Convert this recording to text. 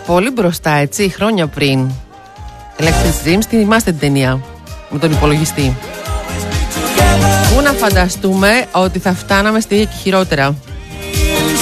πολύ μπροστά, έτσι, χρόνια πριν. Electric Dreams, θυμάστε την ταινία με τον υπολογιστή. Πού να φανταστούμε ότι θα φτάναμε στη ίδια και χειρότερα.